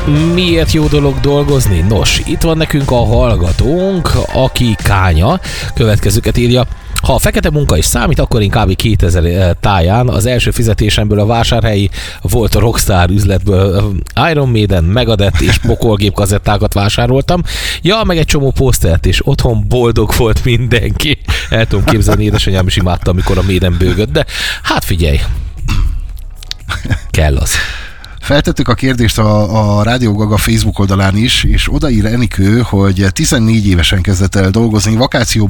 Miért jó dolog dolgozni? Nos, itt van nekünk a hallgatónk, aki Kánya, következőket írja. Ha a fekete munka is számít, akkor én kb. 2000 táján az első fizetésemből a vásárhelyi volt a Rockstar üzletből Iron Maiden, Megadeth és pokolgép kazettákat vásároltam. Ja, meg egy csomó posztert, és otthon boldog volt mindenki. El tudom képzelni, édesanyám is imádta, amikor a Maiden bőgött, de hát figyelj, kell az. Feltettük a kérdést a Rádió Gaga Facebook oldalán is, és odaír Enikő, hogy 14 évesen kezdett el dolgozni, vakációban